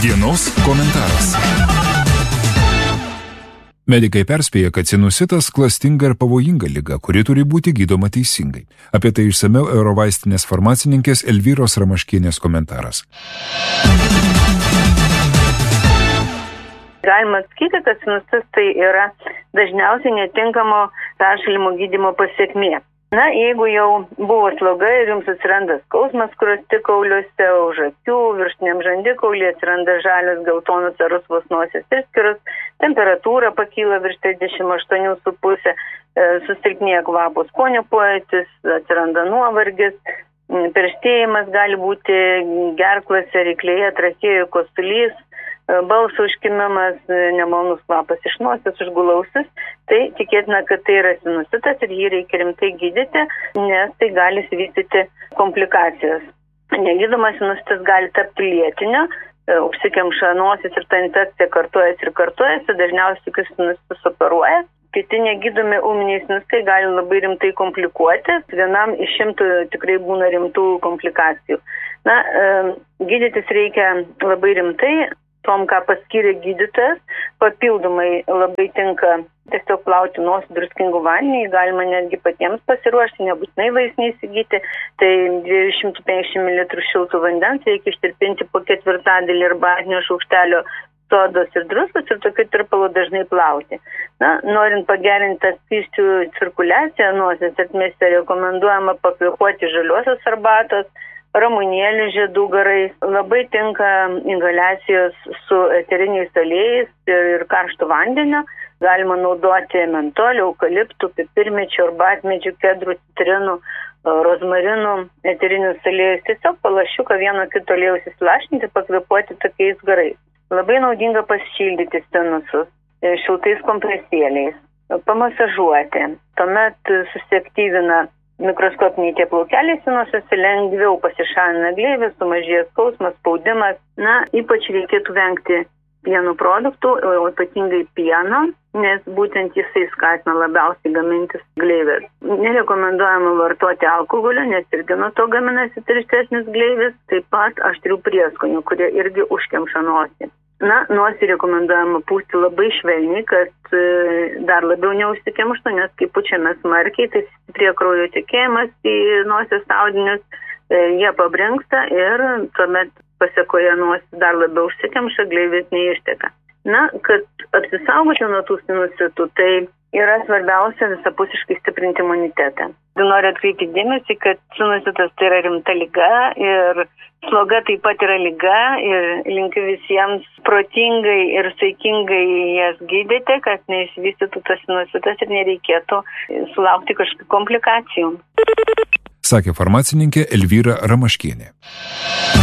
Dienos komentaras. Medikai perspėja, kad sinusitas klastinga ir pavojinga liga, kuri turi būti gydoma teisingai. Apie tai išsamiau Eurovaistinės farmacininkės Elvyros Ramaškienės komentaras. Galima atsakyti, kad sinusitas tai yra dažniausiai netinkamo peršalimo gydymo pasekmė. Na, jeigu jau buvo sloga ir jums atsiranda skausmas skruostikauliuose, už akių, viršutiniam žandikaulyje atsiranda žalias, geltonas ar rusvos nosies išskyros, temperatūra pakyla virš 38,5, susilpnėja kvapo skonio pojūtis, atsiranda nuovargis, perštėjimas gali būti gerklose, ryklėje, trachėjoje, kosulys, balso užkimimas, nemalonus kvapas iš nosies, užgula ausis, tai tikėtina, kad tai yra sinusitas ir jį reikia rimtai gydyti, nes tai gali vystyti komplikacijas. Negydomas sinusitas gali tapti lėtiniu, užsikemša nosis ir ta infekcija kartojasi, dažniausiai tokius sinusitus operuoja. Kiti negydomi ūminiai sinustai gali labai rimtai komplikuoti, vienam iš 100 tikrai būna rimtų komplikacijų. Na, gydytis reikia labai rimtai. Tom, ką paskyrė gydytojas, papildomai labai tinka tiesiog plauti nosį druskingų vandeniu, galima netgi patiems pasiruošti, nebūtinai vaistinį įsigyti, tai 250 ml šiltų vandens reikia ištirpinti po 1/4 arbatinio šaukštelio sodos ir druskos ir tokiu tirpalu dažnai plauti. Na, norint pagerinti skysčių cirkuliaciją nosies ertmėse, rekomenduojama pakvėpuoti žaliosios arbatos, ramunėlių žiedų garais. Labai tinka inhaliacijos su eteriniais aliejais ir karštu vandeniu. Galima naudoti mentolių, eukaliptų, pipirmėčių, arbatmedžių, kedrų, citrinų, rozmarinų, eterinius aliejus. Tiesiog palašiuką vieno kito aliejaus įsilašinti, pakvėpuoti tokiais garais. Labai naudinga pasišildyti sinusus šiltais kompresėliais, pamasažuoti. Tuomet susiaktyvina mikroskopiniai tie plaukeliai sinusuose, lengviau pasišalina gleivis, sumažėja skausmas, spaudimas. Na, ypač reikėtų vengti pieno produktų, o ypatingai pieno, nes būtent jisai skatina labiausiai gamintis gleives. Nerekomenduojama vartoti alkoholio, nes irgi nuo to gaminasi tirštesnis gleivis, taip pat aštrių prieskonių, kurie irgi užkemša nosį. Na, nosį rekomenduojama pūsti labai švelniai, kad dar labiau neužsikemštų, nes kai pučiame smarkiai, tai stiprėja kraujo tekėjimas į nosies audinius, jie pabrinksta ir tuomet pasekoje nosis dar labiau užsikemša, gleivis neišteka. Na, kad apsisaugoti nuo tų sinusitų, tai yra svarbiausia visapusiškai stiprinti imunitetą. Noriu atkreipti dėmesį, kad sinusitas tai yra rimta liga ir sloga taip pat yra liga ir linkiu visiems protingai ir saikingai jas gydyti, kad neišvystytų tas sinusitas ir nereikėtų sulaukti kažkokių komplikacijų. Sakė farmacininkė Elvyra Ramaškienė.